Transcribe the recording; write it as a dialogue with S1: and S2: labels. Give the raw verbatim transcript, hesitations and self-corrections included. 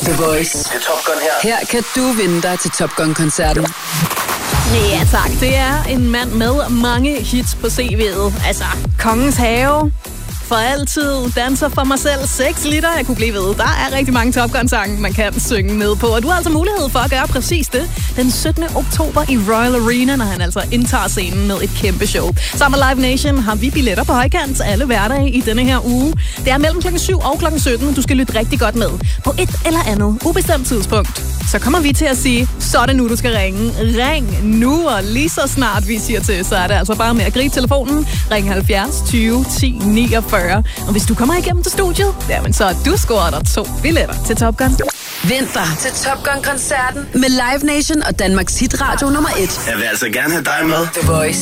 S1: The Voice.
S2: Det er Top Gun her.
S1: Her kan du vinde dig til Top Gun-koncerten.
S3: Ja tak, det er en mand med mange hits på C V'et. Altså, Kongens Have, For Altid, Danser for mig selv, seks liter, jeg kunne blive ved. Der er rigtig mange Top Gun-sange, man kan synge med på. Og du har altså mulighed for at gøre præcis det den syttende oktober i Royal Arena, når han altså indtager scenen med et kæmpe show. Sammen med Live Nation har vi billetter på højkant alle hverdage i denne her uge. Det er mellem klokken syv og klokken sytten. Du skal lytte rigtig godt med. På et eller andet ubestemt tidspunkt, så kommer vi til at sige, så er det nu, du skal ringe. Ring nu, og lige så snart vi siger til, så er det altså bare med at gribe telefonen. Ring halvfjerds tyve ti niogfyrre. Og hvis du kommer igennem til studiet, jamen så er du scoret dig to billetter til Top Gun.
S1: Vinter til Top Gun-koncerten med Live Nation og Danmarks hitradio nummer et.
S2: Jeg vil altså gerne have dig med.
S1: The Voice.